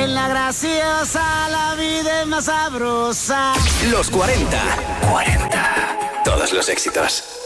En la graciosa la vida es más sabrosa. Los 40. 40. Todos los éxitos.